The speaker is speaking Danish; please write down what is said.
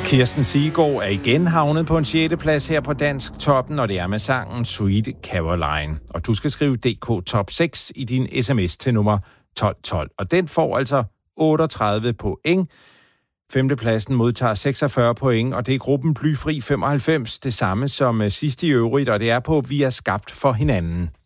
Kirsten Siggaard er igen havnet på en 6. plads her på Dansk Toppen, og det er med sangen Sweet Caroline. Og du skal skrive DK Top 6 i din sms til nummer 1212. Og den får altså 38 point. 5. pladsen modtager 46 point, og det er gruppen Blyfri 95, det samme som sidst i øvrigt, og det er på Vi er skabt for hinanden.